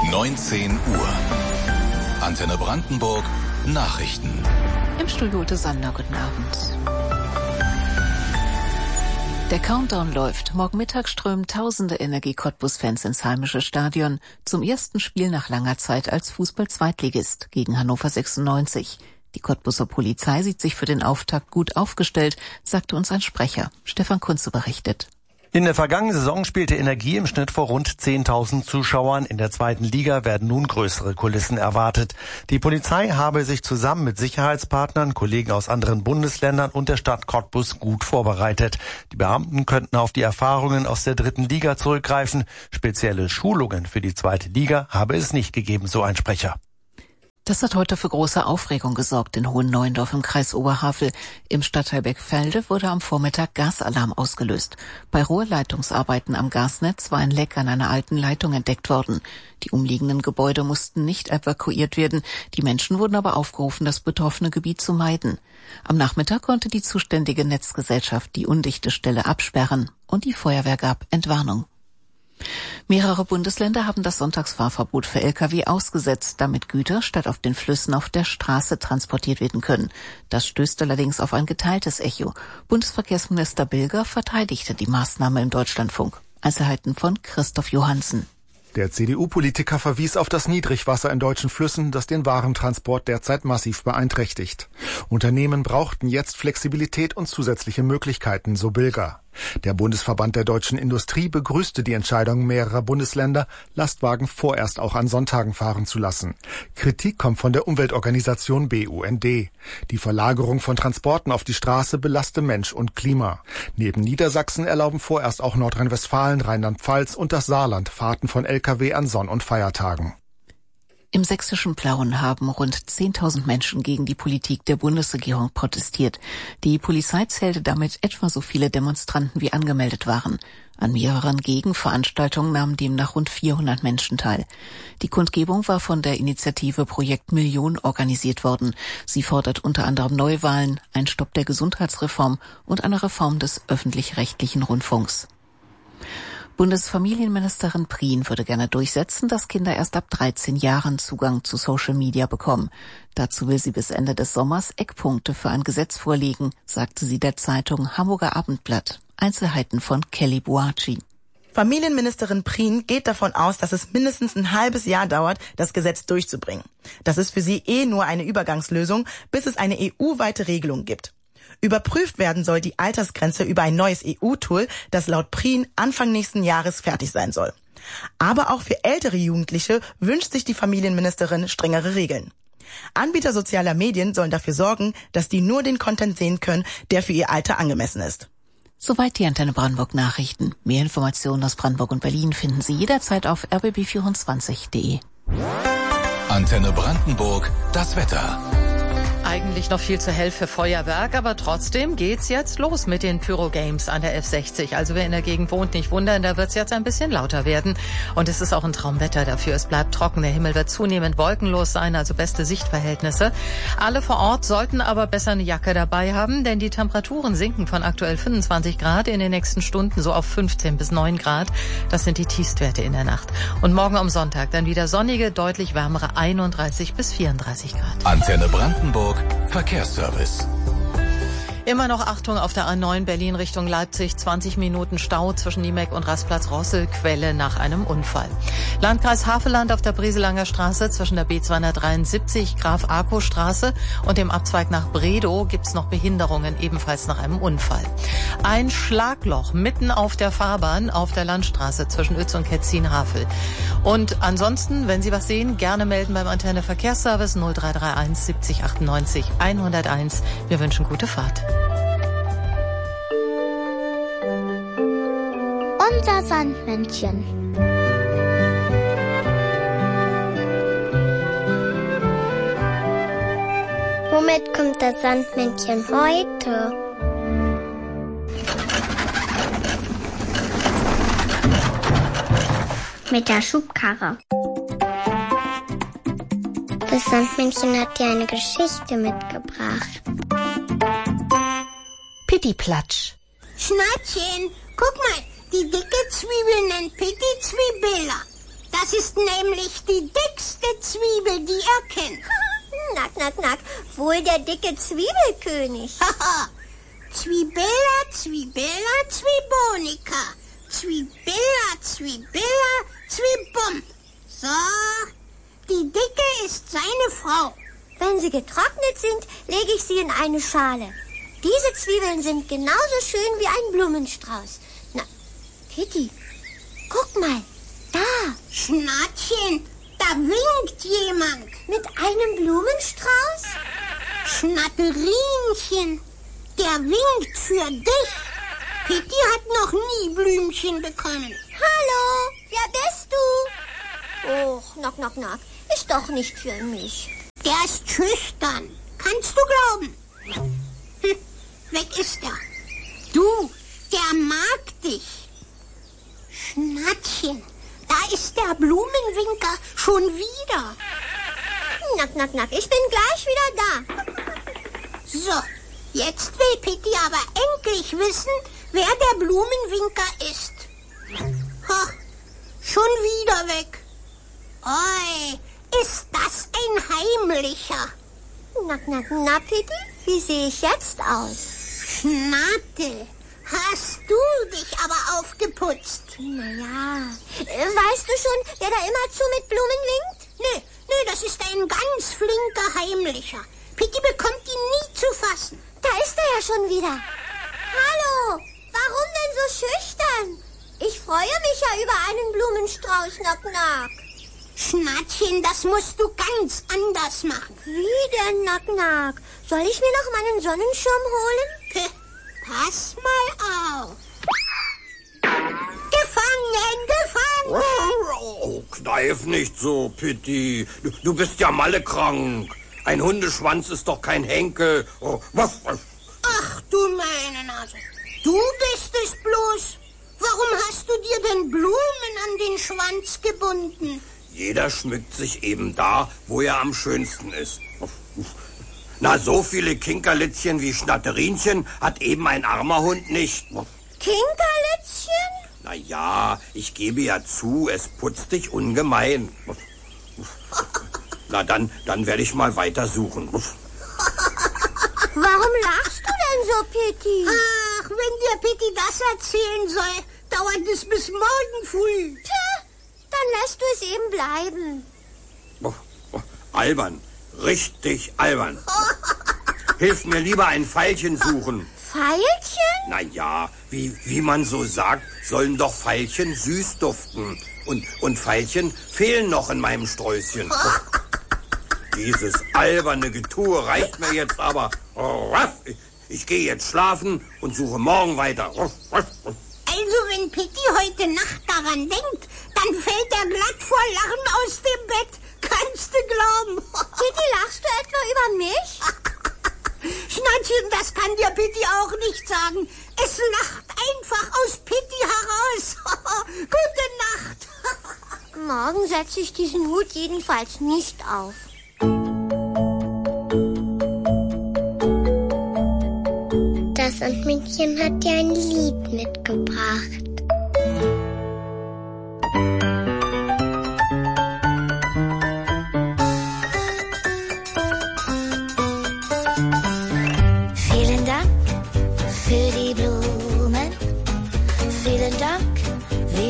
19 Uhr. Antenne Brandenburg, Nachrichten. Im Studio Ute Sander, guten Abend. Der Countdown läuft. Morgen Mittag strömen tausende Energie-Cottbus-Fans ins heimische Stadion zum ersten Spiel nach langer Zeit als Fußball-Zweitligist gegen Hannover 96. Die Cottbuser Polizei sieht sich für den Auftakt gut aufgestellt, sagte uns ein Sprecher. Stefan Kunze berichtet. In der vergangenen Saison spielte Energie im Schnitt vor rund 10.000 Zuschauern. In der zweiten Liga werden nun größere Kulissen erwartet. Die Polizei habe sich zusammen mit Sicherheitspartnern, Kollegen aus anderen Bundesländern und der Stadt Cottbus gut vorbereitet. Die Beamten könnten auf die Erfahrungen aus der dritten Liga zurückgreifen. Spezielle Schulungen für die zweite Liga habe es nicht gegeben, so ein Sprecher. Das hat heute für große Aufregung gesorgt in Hohenneuendorf im Kreis Oberhavel. Im Stadtteil Beckfelde wurde am Vormittag Gasalarm ausgelöst. Bei Rohrleitungsarbeiten am Gasnetz war ein Leck an einer alten Leitung entdeckt worden. Die umliegenden Gebäude mussten nicht evakuiert werden. Die Menschen wurden aber aufgerufen, das betroffene Gebiet zu meiden. Am Nachmittag konnte die zuständige Netzgesellschaft die undichte Stelle absperren und die Feuerwehr gab Entwarnung. Mehrere Bundesländer haben das Sonntagsfahrverbot für Lkw ausgesetzt, damit Güter statt auf den Flüssen auf der Straße transportiert werden können. Das stößt allerdings auf ein geteiltes Echo. Bundesverkehrsminister Bilger verteidigte die Maßnahme im Deutschlandfunk. Einzelheiten von Christoph Johansen. Der CDU-Politiker verwies auf das Niedrigwasser in deutschen Flüssen, das den Warentransport derzeit massiv beeinträchtigt. Unternehmen brauchten jetzt Flexibilität und zusätzliche Möglichkeiten, so Bilger. Der Bundesverband der deutschen Industrie begrüßte die Entscheidung mehrerer Bundesländer, Lastwagen vorerst auch an Sonntagen fahren zu lassen. Kritik kommt von der Umweltorganisation BUND. Die Verlagerung von Transporten auf die Straße belaste Mensch und Klima. Neben Niedersachsen erlauben vorerst auch Nordrhein-Westfalen, Rheinland-Pfalz und das Saarland Fahrten von Lkw an Sonn- und Feiertagen. Im sächsischen Plauen haben rund 10.000 Menschen gegen die Politik der Bundesregierung protestiert. Die Polizei zählte damit etwa so viele Demonstranten, wie angemeldet waren. An mehreren Gegenveranstaltungen nahmen demnach rund 400 Menschen teil. Die Kundgebung war von der Initiative Projekt Million organisiert worden. Sie fordert unter anderem Neuwahlen, einen Stopp der Gesundheitsreform und eine Reform des öffentlich-rechtlichen Rundfunks. Bundesfamilienministerin Prien würde gerne durchsetzen, dass Kinder erst ab 13 Jahren Zugang zu Social Media bekommen. Dazu will sie bis Ende des Sommers Eckpunkte für ein Gesetz vorlegen, sagte sie der Zeitung Hamburger Abendblatt. Einzelheiten von Kelly Buaci. Familienministerin Prien geht davon aus, dass es mindestens ein halbes Jahr dauert, das Gesetz durchzubringen. Das ist für sie nur eine Übergangslösung, bis es eine EU-weite Regelung gibt. Überprüft werden soll die Altersgrenze über ein neues EU-Tool, das laut Prien Anfang nächsten Jahres fertig sein soll. Aber auch für ältere Jugendliche wünscht sich die Familienministerin strengere Regeln. Anbieter sozialer Medien sollen dafür sorgen, dass die nur den Content sehen können, der für ihr Alter angemessen ist. Soweit die Antenne Brandenburg Nachrichten. Mehr Informationen aus Brandenburg und Berlin finden Sie jederzeit auf rbb24.de. Antenne Brandenburg, das Wetter. Eigentlich noch viel zu hell für Feuerwerk, aber trotzdem geht's jetzt los mit den Pyro-Games an der F60. Also wer in der Gegend wohnt, nicht wundern, da wird's jetzt ein bisschen lauter werden. Und es ist auch ein Traumwetter dafür. Es bleibt trocken, der Himmel wird zunehmend wolkenlos sein, also beste Sichtverhältnisse. Alle vor Ort sollten aber besser eine Jacke dabei haben, denn die Temperaturen sinken von aktuell 25 Grad in den nächsten Stunden so auf 15 bis 9 Grad. Das sind die Tiefstwerte in der Nacht. Und morgen am Sonntag dann wieder sonnige, deutlich wärmere 31 bis 34 Grad. Antenne Brandenburg, Verkehrsservice. Immer noch Achtung auf der A9 Berlin Richtung Leipzig. 20 Minuten Stau zwischen Niemeck und Rastplatz Rossel, Quelle nach einem Unfall. Landkreis Havelland auf der Breselanger Straße zwischen der B273 Graf-Arco-Straße und dem Abzweig nach Bredow gibt's noch Behinderungen, ebenfalls nach einem Unfall. Ein Schlagloch mitten auf der Fahrbahn auf der Landstraße zwischen Uetz und Ketzin-Havel. Und ansonsten, wenn Sie was sehen, gerne melden beim Antenne Verkehrsservice 0331 70 98 101. Wir wünschen gute Fahrt. Unser Sandmännchen. Womit kommt das Sandmännchen heute? Mit der Schubkarre. Das Sandmännchen hat dir eine Geschichte mitgebracht. Pittiplatsch. Schneidchen, guck mal, die dicke Zwiebel nennt Pitti Zwiebilla. Das Das ist nämlich die dickste Zwiebel, die ihr kennt. Nack, nack, nack. Wohl der dicke Zwiebelkönig. Haha. Zwibilla, Zwibilla, Zwiebonika. Zwibilla, Zwibilla, Zwibum. So, die Dicke ist seine Frau. Wenn sie getrocknet sind, lege ich sie in eine Schale. Diese Zwiebeln sind genauso schön wie ein Blumenstrauß. Na, Pitti, guck mal, da. Schnattchen, da winkt jemand. Mit einem Blumenstrauß? Schnatterinchen, der winkt für dich. Pitti hat noch nie Blümchen bekommen. Hallo, wer bist du? Och, knock, knock, knock. Ist doch nicht für mich. Der ist schüchtern. Kannst du glauben? Weg ist er. Du, der mag dich. Schnattchen, da ist der Blumenwinker schon wieder. Nack, nack, nack. Ich bin gleich wieder da. So, jetzt will Pitti aber endlich wissen, wer der Blumenwinker ist. Ha, schon wieder weg. Oi, ist das ein heimlicher. Nack, nack, na, Pitti, wie sehe ich jetzt aus? Schnatte, hast du dich aber aufgeputzt? Naja, weißt du schon, wer da immerzu mit Blumen winkt? Nee, das ist ein ganz flinker Heimlicher. Pitti bekommt ihn nie zu fassen. Da ist er ja schon wieder. Hallo, warum denn so schüchtern? Ich freue mich ja über einen Blumenstrauß, Nack, nack. Schnattchen, das musst du ganz anders machen. Wie denn, Nack, nack? Soll ich mir noch meinen Sonnenschirm holen? Pass mal auf. Gefangen! Oh, kneif nicht so, Pitti. Du bist ja mallekrank. Ein Hundeschwanz ist doch kein Henkel. Oh, was? Ach du meine Nase. Du bist es bloß. Warum hast du dir denn Blumen an den Schwanz gebunden? Jeder schmückt sich eben da, wo er am schönsten ist. Na, so viele Kinkerlitzchen wie Schnatterinchen hat eben ein armer Hund nicht. Kinkerlitzchen? Na ja, ich gebe ja zu, es putzt dich ungemein. Na, dann werde ich mal weitersuchen. Warum lachst du denn so, Pitti? Ach, wenn dir Pitti das erzählen soll, dauert es bis morgen früh. Tja, dann lässt du es eben bleiben. Albern, richtig albern. Hilf mir lieber ein Veilchen suchen. Veilchen? Na ja, wie man so sagt, sollen doch Veilchen süß duften. Und Veilchen fehlen noch in meinem Sträußchen. Dieses alberne Getue reicht mir jetzt aber. Ich gehe jetzt schlafen und suche morgen weiter. Also wenn Pitti heute Nacht daran denkt, dann fällt er glatt vor Lachen aus dem Bett. Kannst du glauben? Pitti, lachst du etwa über mich? Schnattchen, das kann dir Pitti auch nicht sagen. Es lacht einfach aus Pitti heraus. Gute Nacht. Morgen setze ich diesen Hut jedenfalls nicht auf. Das Sandmännchen hat dir ein Lied mitgebracht.